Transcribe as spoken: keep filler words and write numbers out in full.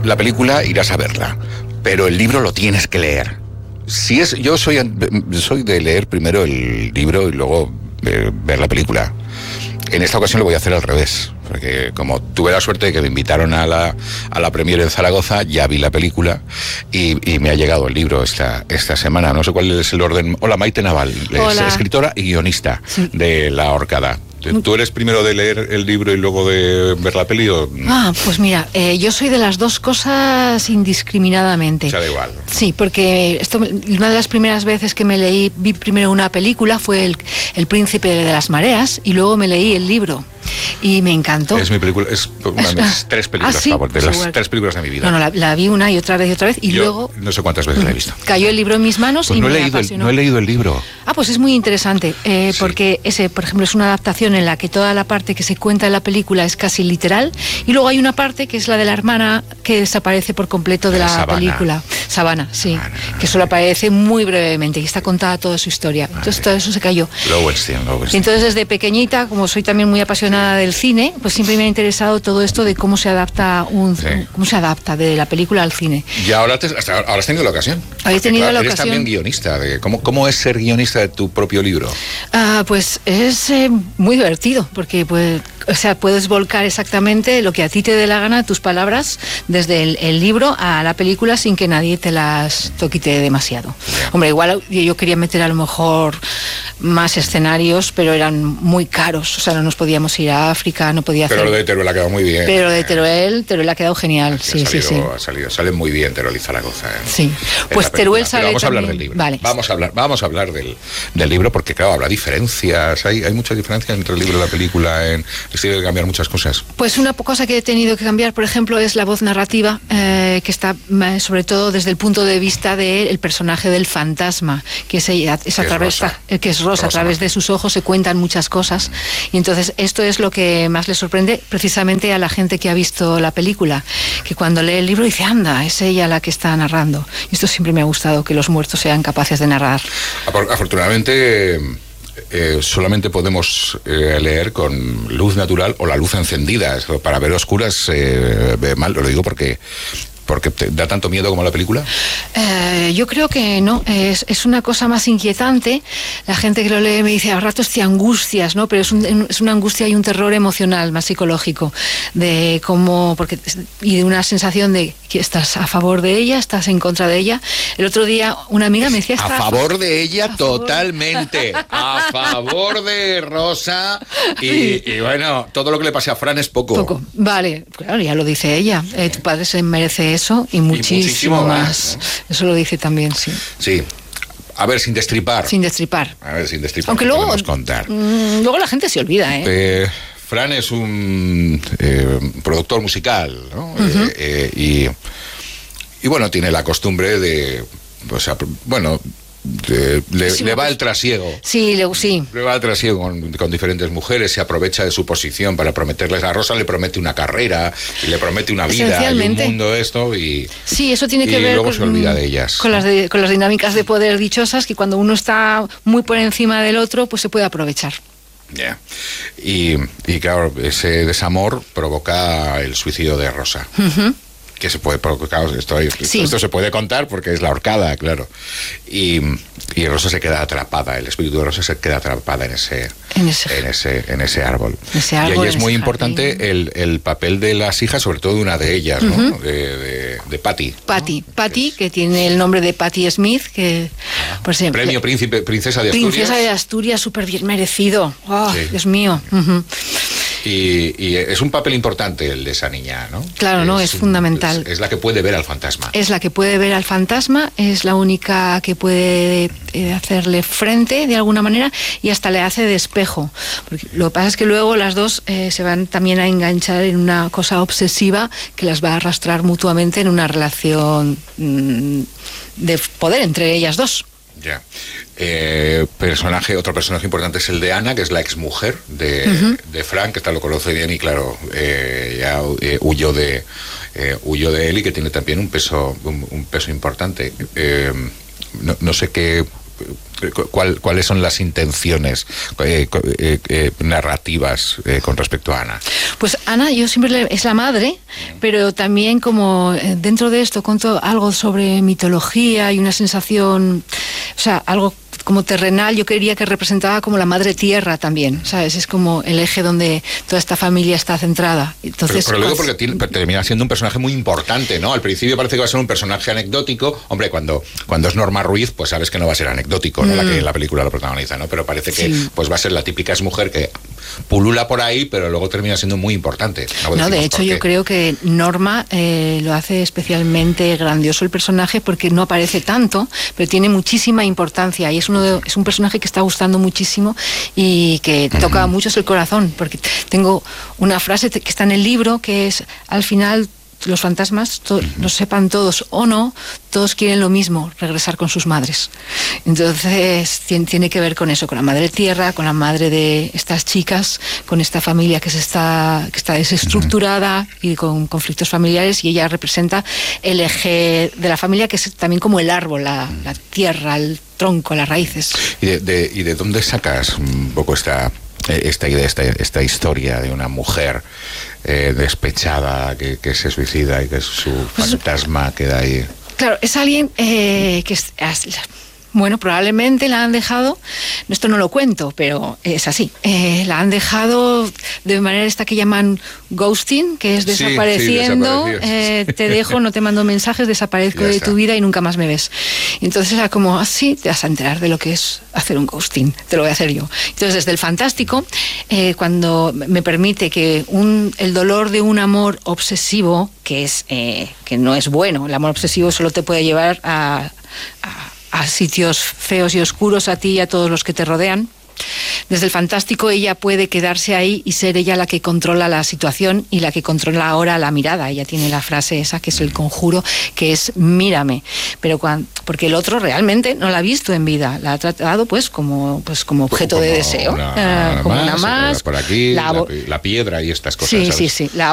la película irás a verla, pero el libro lo tienes que leer. Si es, yo soy, soy de leer primero el libro y luego eh, ver la película. En esta ocasión lo voy a hacer al revés, porque como tuve la suerte de que me invitaron a la, a la premiere en Zaragoza, ya vi la película y, y me ha llegado el libro esta, esta semana. No sé cuál es el orden. Hola, Maite Naval, es escritora y guionista sí. de La Ahorcada. ¿Tú eres primero de leer el libro y luego de ver la peli o...? Ah, pues mira, eh, yo soy de las dos cosas indiscriminadamente. O sea, da igual. Sí, porque esto, una de las primeras veces que me leí, vi primero una película, fue el, el Príncipe de las Mareas, y luego me leí el libro. Y me encantó. Es mi película, es una de mis tres películas ¿Ah, sí? favoritas, de las Seguro. tres películas de mi vida. No, no, la, la vi una y otra vez y otra vez, y yo luego... no sé cuántas veces la he visto. Cayó el libro en mis manos pues y no me he leído apasionó. El, no he leído el libro. Ah, pues es muy interesante, eh, Sí. porque ese, por ejemplo, es una adaptación en la que toda la parte que se cuenta en la película es casi literal, y luego hay una parte que es la de la hermana que desaparece por completo de la Savannah. película. Savannah, sí, Savannah. que solo aparece muy brevemente y está contada toda su historia. Entonces todo eso se cayó. Lowenstein, Y Lowenstein. entonces desde pequeñita, como soy también muy apasionada del cine, pues siempre me ha interesado todo esto de cómo se adapta un, Sí. cómo se adapta de la película al cine. Y ahora, te, hasta ahora has tenido la ocasión. Habéis Porque, tenido claro, la eres ocasión. también guionista. De, ¿cómo, ¿Cómo es ser guionista de tu propio libro? Ah, pues es eh, muy divertido, porque pues, o sea, puedes volcar exactamente lo que a ti te dé la gana, tus palabras, desde el, el libro a la película sin que nadie te las toquite demasiado. Yeah. Hombre, igual yo quería meter a lo mejor más escenarios, pero eran muy caros, o sea, no nos podíamos ir a África, no podía hacer... Pero lo de Teruel ha quedado muy bien. Pero de eh. Teruel, Teruel ha quedado genial, sí, ha salido, sí, sí. Ha salido, sale muy bien Teruel y Zaragoza. ¿eh? Sí, En pues la película. Teruel Pero sale vamos a hablar también. del libro. Vale. Vamos a hablar, vamos a hablar del, del libro porque, claro, habrá diferencias. Hay, hay mucha diferencia entre el libro y la película. En, les tiene que cambiar muchas cosas. Pues una cosa que he tenido que cambiar, por ejemplo, es la voz narrativa, eh, que está eh, sobre todo desde el punto de vista del personaje del fantasma, que es, ella, es a que través, es Rosa. eh, que es Rosa, Rosa a través Martín. de sus ojos se cuentan muchas cosas. Y entonces esto es lo que más le sorprende precisamente a la gente que ha visto la película, que cuando lee el libro dice, anda, es ella la que está narrando. Y esto siempre me ha gustado, que los muertos sean capaces de narrar. Afortunadamente, eh, solamente podemos eh, leer con luz natural o la luz encendida. Eso, para ver oscuras, eh, ve mal, lo digo porque... ¿Porque te da tanto miedo como la película? Eh, yo creo que no, es, es una cosa más inquietante. La gente que lo lee me dice, a ratos te angustias, ¿no? Pero es, un, es una angustia y un terror emocional, más psicológico, de cómo, porque, y de una sensación de que estás a favor de ella, estás en contra de ella. El otro día una amiga me decía... A favor de ella, a totalmente. Favor. A favor de Rosa. Y, y bueno, todo lo que le pase a Fran es poco. Poco, vale, claro, ya lo dice ella. Eh, tu padre se merece eso y muchísimo, y muchísimo más. más ¿no? Eso lo dice también, sí. Sí. A ver, sin destripar. Sin destripar. A ver, sin destripar. Aunque luego, podemos contar. Mmm, luego la gente se olvida, ¿eh? eh Fran es un eh, productor musical, ¿no? Uh-huh. eh, eh, y, y bueno, tiene la costumbre de, o sea, bueno, de, le, sí, le va el trasiego. Sí, le, sí. Le va el trasiego con, con diferentes mujeres, se aprovecha de su posición para prometerles a Rosa, le promete una carrera y le promete una vida y un mundo esto y sí, eso tiene que y ver luego con, se olvida de ellas. Con las, de, con las dinámicas de poder dichosas, que cuando uno está muy por encima del otro, pues se puede aprovechar. Yeah. Y, y claro, ese desamor provoca el suicidio de Rosa. Uh-huh. Que se puede provocar, esto, sí. esto se puede contar porque es la ahorcada, claro. Y, y Rosa se queda atrapada, el espíritu de Rosa se queda atrapada en ese, en ese, en ese, en ese árbol. Ese árbol. Y ahí es muy importante el, el papel de las hijas, sobre todo de una de ellas, uh-huh. ¿no? De, de, de Patty. Patty, ¿no? Patty, que tiene el nombre de Patty Smith, que ah, por ejemplo, premio príncipe, princesa de Asturias. Princesa de Asturias, súper bien merecido. Oh, sí. Dios mío. Uh-huh. Y, y es un papel importante el de esa niña, ¿no? Claro, es, no, es fundamental. Es, es la que puede ver al fantasma. Es la que puede ver al fantasma, es la única que puede eh, hacerle frente de alguna manera y hasta le hace de espejo. Porque lo que pasa es que luego las dos eh, se van también a enganchar en una cosa obsesiva que las va a arrastrar mutuamente en una relación mmm, de poder entre ellas dos. Ya. Eh, personaje, otro personaje importante es el de Ana, que es la exmujer de, uh-huh. de Frank, que esta lo conoce bien y claro, eh, ya eh, huyó de eh, huyó de él y que tiene también un peso un, un peso importante. Eh, no, no sé qué ¿cuál, ¿cuáles son las intenciones eh, eh, eh, narrativas eh, con respecto a Ana? Pues Ana, yo siempre le, es la madre, pero también como dentro de esto cuento algo sobre mitología y una sensación, o sea, algo como terrenal. Yo quería que representaba como la madre tierra también, ¿sabes? Es como el eje donde toda esta familia está centrada. Entonces, pero, pero luego porque tiene, termina siendo un personaje muy importante, ¿no? Al principio parece que va a ser un personaje anecdótico. Hombre, cuando, cuando es Norma Ruiz, pues sabes que no va a ser anecdótico, ¿no? Mm. La que en la película lo protagoniza, ¿no? Pero parece que sí, pues va a ser la típica exmujer que pulula por ahí, pero luego termina siendo muy importante. No, no de hecho yo creo que Norma eh, lo hace especialmente grandioso el personaje porque no aparece tanto, pero tiene muchísima importancia y es uno de, es un personaje que está gustando muchísimo y que toca uh-huh. mucho el corazón, porque tengo una frase que está en el libro que es: al final los fantasmas, to- lo sepan todos o no, todos quieren lo mismo, regresar con sus madres. Entonces tiene, tiene que ver con eso, con la madre tierra, con la madre de estas chicas, con esta familia que se está, que está desestructurada y con conflictos familiares, y ella representa el eje de la familia, que es también como el árbol, la, la tierra, el tronco, las raíces. ¿Y de, de, y de dónde sacas un poco esta, esta idea, esta, esta historia de una mujer Eh, despechada, que, que se suicida y que su pues, fantasma queda ahí? Claro, es alguien eh, que es, es, bueno, probablemente la han dejado, esto no lo cuento, pero es así, eh, la han dejado de manera esta que llaman ghosting, que es desapareciendo, sí, sí, eh, te dejo, no te mando mensajes, desaparezco de tu vida y nunca más me ves. Entonces era como, así te vas a enterar de lo que es hacer un ghosting, te lo voy a hacer yo. Entonces desde el fantástico, eh, cuando me permite que un, el dolor de un amor obsesivo, que es eh, que no es bueno, el amor obsesivo solo te puede llevar a, a a sitios feos y oscuros, a ti y a todos los que te rodean. Desde el fantástico ella puede quedarse ahí y ser ella la que controla la situación y la que controla ahora la mirada. Ella tiene la frase esa que es el conjuro, que es mírame, pero cuando, porque el otro realmente no la ha visto en vida, la ha tratado pues como pues como objeto como de deseo, una, uh, una como más, una más por aquí, la, la, la piedra y estas cosas. Sí, ¿sabes? sí, sí, la